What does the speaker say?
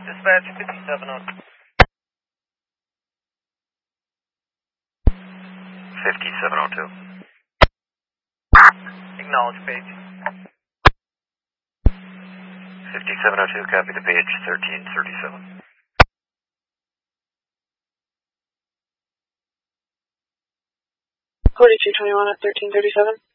Dispatch 5702. 5702. Acknowledge page. 5702, copy the page 1337. 4221 at 1337.